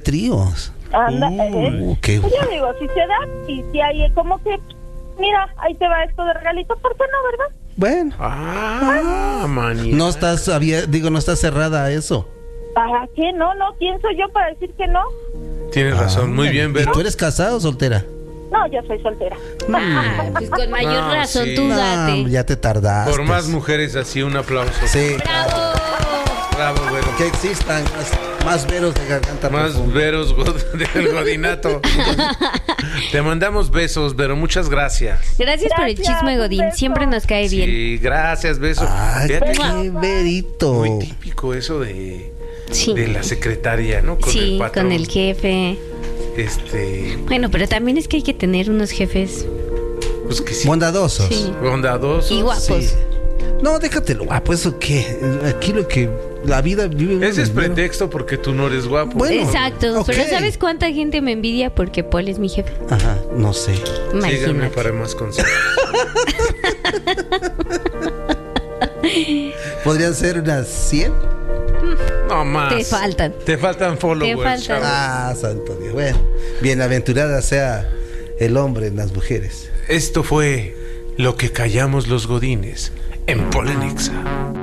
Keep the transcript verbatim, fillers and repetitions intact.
tríos. Anda, Uh, eh, qué pues yo guay. digo, si se da, y si hay como que, mira, ahí te va esto de regalito, ¿por qué no, verdad? Bueno, Ah, manía. no estás, había, digo, no está cerrada a eso. ¿Para qué no? No, ¿quién soy yo para decir que no? Tienes razón, muy bien, ¿Y Vero. tú eres casado o soltera? No, yo soy soltera. Ah, pues con mayor No, razón sí. tú No, date. ya te tardaste. Por más mujeres así, un aplauso. Sí. ¡Bravo! Bravo, Vero. Que existan más, más veros de garganta Más profunda. veros god- del godinato. Te mandamos besos, Vero, muchas gracias. Gracias por el Gracias, chisme, un Godín. beso. Siempre nos cae bien. Sí, gracias, besos. Ay, Fíjate, qué verito. muy típico eso de, Sí. de la secretaria, ¿no? Con Sí, el patrón. con el jefe. Este, Bueno, pero también es que hay que tener unos jefes. pues que sí. Bondadosos. Sí. Bondadosos. Y guapos. Sí. No, déjatelo guapo, ¿eso qué? Aquí lo que la vida vive. Ese es bueno. pretexto porque tú no eres guapo. Bueno, Exacto. ok. Pero ¿sabes cuánta gente me envidia porque Paul es mi jefe? Ajá, no sé. Síganme Imagínate. para más consejos. ¿Podrían ser unas cien? No más. Te faltan. Te faltan followers. Te faltan. chavo. Ah, santo Dios. Bueno, bienaventurada sea el hombre en las mujeres. Esto fue Lo que callamos los godines en Polenexa.